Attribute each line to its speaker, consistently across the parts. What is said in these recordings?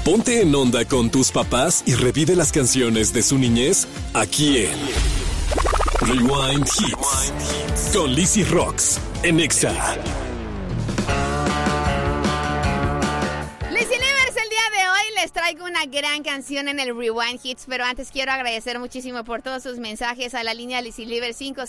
Speaker 1: Ponte en onda con tus papás y revive las canciones de su niñez aquí en Rewind Hits con Lizzy Rocks en Exa.
Speaker 2: Les traigo una gran canción en el Rewind Hits, pero antes quiero agradecer muchísimo por todos sus mensajes a la línea Lizzy Liver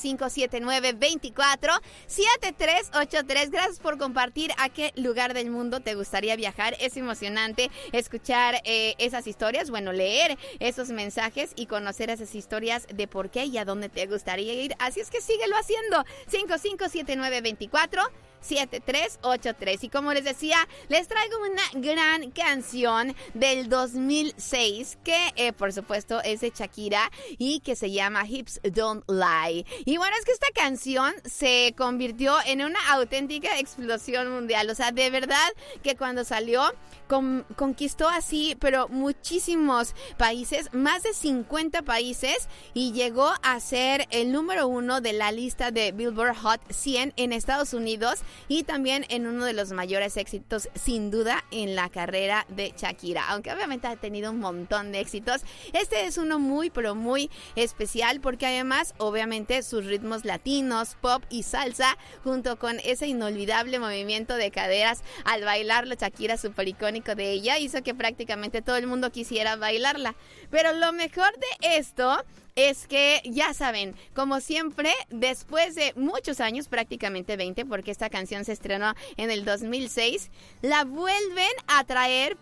Speaker 2: 5579-24-7383. Gracias por compartir a qué lugar del mundo te gustaría viajar. Es emocionante escuchar esas historias, leer esos mensajes y conocer esas historias de por qué y a dónde te gustaría ir. Así es que síguelo haciendo. 5579-24-7383. Y como les decía, les traigo una gran canción del 2006 que por supuesto es de Shakira y que se llama Hips Don't Lie. Y bueno, es que esta canción se convirtió en una auténtica explosión mundial. O sea, de verdad que cuando salió conquistó así, pero muchísimos países, más de 50 países, y llegó a ser el número 1 de la lista de Billboard Hot 100 en Estados Unidos y también en uno de los mayores éxitos sin duda en la carrera de Shakira, aunque obviamente ha tenido un montón de éxitos. Este es uno muy pero muy especial porque además obviamente sus ritmos latinos, pop y salsa, junto con ese inolvidable movimiento de caderas al bailarlo, Shakira, súper icónico de ella, hizo que prácticamente todo el mundo quisiera bailarla. Pero lo mejor de esto es que, ya saben, como siempre, después de muchos años, prácticamente 20, porque esta canción se estrenó en el 2006, la vuelven a traer